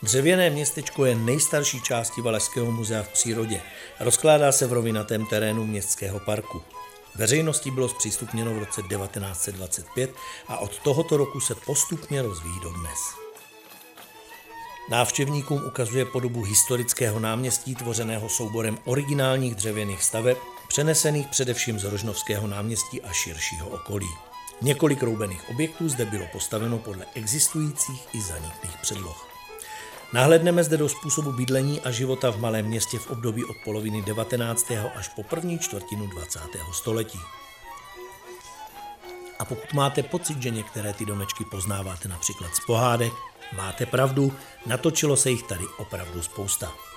Dřevěné městečko je nejstarší částí Valašského muzea v přírodě. Rozkládá se v rovinatém terénu městského parku. Veřejnosti bylo zpřístupněno v roce 1925 a od tohoto roku se postupně rozvíjí dodnes. Návštěvníkům ukazuje podobu historického náměstí tvořeného souborem originálních dřevěných staveb, přenesených především z Rožnovského náměstí a širšího okolí. Několik roubených objektů zde bylo postaveno podle existujících i zaniklých předloh. Nahlédneme zde do způsobu bydlení a života v malém městě v období od poloviny 19. až po první čtvrtinu 20. století. A pokud máte pocit, že některé ty domečky poznáváte například z pohádek, máte pravdu, natočilo se jich tady opravdu spousta.